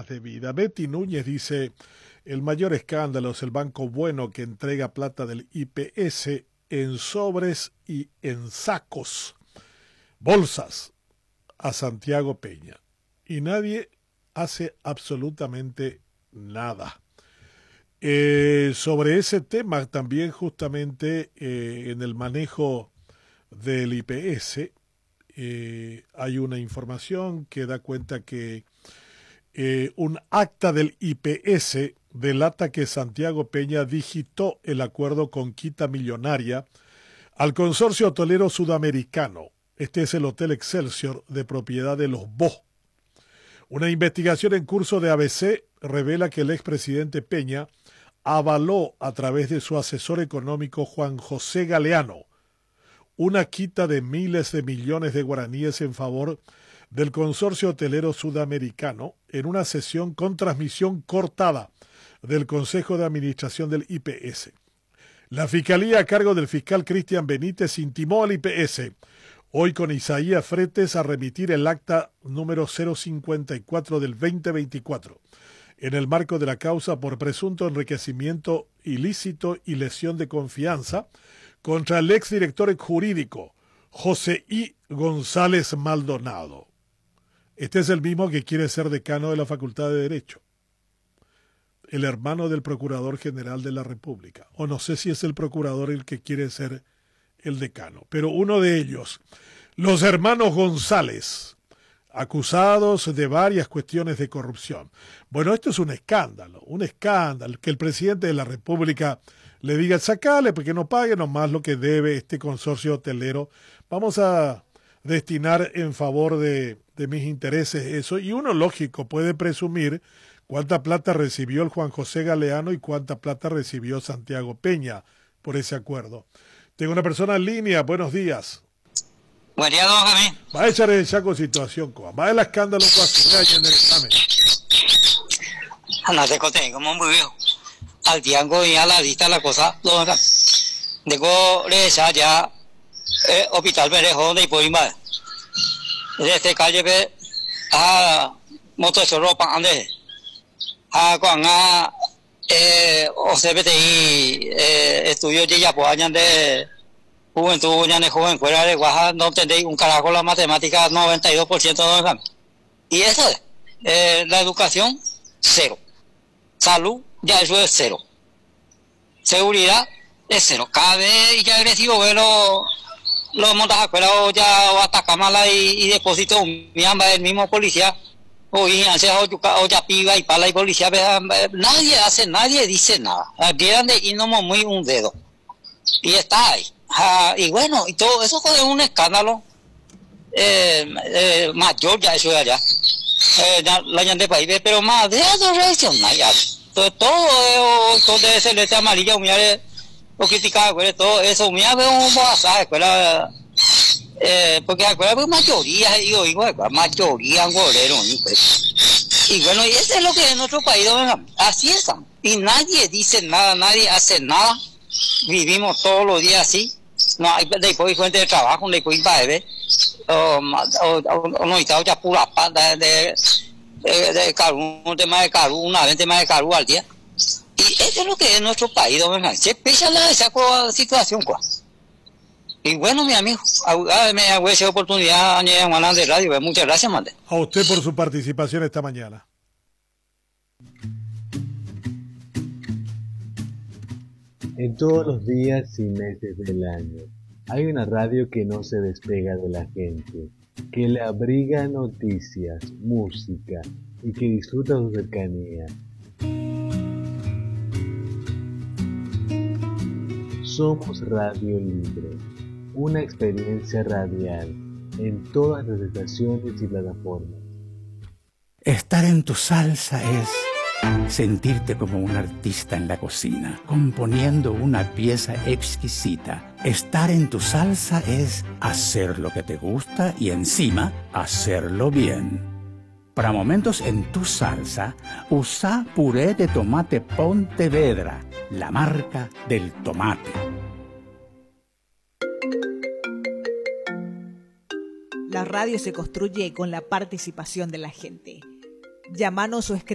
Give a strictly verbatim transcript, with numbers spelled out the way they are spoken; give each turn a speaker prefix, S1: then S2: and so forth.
S1: más de vida. Betty Núñez dice, el mayor escándalo es el Banco Bueno que entrega plata del I P S en sobres y en sacos, bolsas, a Santiago Peña. Y nadie hace absolutamente nada. Eh, sobre ese tema también justamente eh, en el manejo del I P S eh, hay una información que da cuenta que eh, un acta del I P S delata que Santiago Peña digitó el acuerdo con Quita Millonaria al consorcio hotelero sudamericano. Este es el Hotel Excelsior de propiedad de los Bo. Una investigación en curso de A B C revela que el expresidente Peña avaló a través de su asesor económico Juan José Galeano una quita de miles de millones de guaraníes en favor del consorcio hotelero sudamericano en una sesión con transmisión cortada del Consejo de Administración del I P S. La Fiscalía a cargo del fiscal Cristian Benítez intimó al I P S hoy con Isaías Fretes a remitir el acta número cero cincuenta y cuatro del veinte veinticuatro en el marco de la causa por presunto enriquecimiento ilícito y lesión de confianza contra el exdirector jurídico José I. González Maldonado. Este es el mismo que quiere ser decano de la Facultad de Derecho, el hermano del Procurador General de la República, o no sé si es el procurador el que quiere ser el decano, pero uno de ellos, los hermanos González, acusados de varias cuestiones de corrupción. Bueno, esto es un escándalo, un escándalo, que el presidente de la República le diga, sacale porque no pague nomás lo que debe este consorcio hotelero, vamos a destinar en favor de, de mis intereses eso, y uno lógico puede presumir cuánta plata recibió el Juan José Galeano y cuánta plata recibió Santiago Peña por ese acuerdo. Tengo una persona en línea, buenos días.
S2: Buen día, don Jamín.
S1: Va a echar esa situación, va el escándalo en el examen.
S2: No te conté, como muy viejo. Al tiango y a la vista la cosa, don Jamín. Digo, le echa ya eh, hospital Berejo de Ipoima. De este calle ve a motochorro pa ande. A cuando a eh, O C B T I eh, estudió ya pues años de juventud, ya de joven fuera de Guaja, no entendéis un carajo la matemática, noventa y dos por ciento de los y eso es, eh, la educación, cero. Salud, ya eso es cero. Seguridad, es cero. Cada vez ya agresivo ve los lo montas a escuela o ya o hasta cámara y, y depósito, miamba el mismo policía, o ya piba y pala y policía, nadie hace, nadie dice nada. Quieran de irnos muy un dedo. Y está ahí. Ah, y bueno, y todo eso es un escándalo eh, eh, mayor ya eso de allá. Eh, ya, la llante país, pero más de eso reacción no hay. Todo, todo, todo de celeste amarilla, humillar, o criticar, todo eso, humillar, veo un pasaje, escuela. Eh, porque la escuela mayoría, digo, digo, mayoría goleros, y bueno, y eso es lo que en nuestro país, así es, y nadie dice nada, nadie hace nada, vivimos todos los días así, no hay después fuente de trabajo, después para beber, o no está ya pura pata de de de carú, un tema de carú, una vez tema de carú al día, y eso es lo que es nuestro país, se pesa la esa situación, pues. Y bueno, mi amigo, me hago esa oportunidad de radio. Muchas gracias, Mande.
S1: A usted por su participación esta mañana.
S3: En todos los días y meses del año, hay una radio que no se despega de la gente, que le abriga noticias, música y que disfruta su cercanía. Somos Radio Libre. Una experiencia radial en todas las estaciones y plataformas.
S4: Estar en tu salsa es sentirte como un artista en la cocina, componiendo una pieza exquisita. Estar en tu salsa es hacer lo que te gusta y encima hacerlo bien. Para momentos en tu salsa, usa puré de tomate Pontevedra, la marca del tomate.
S5: La radio se construye con la participación de la gente. Llámanos o escribirnos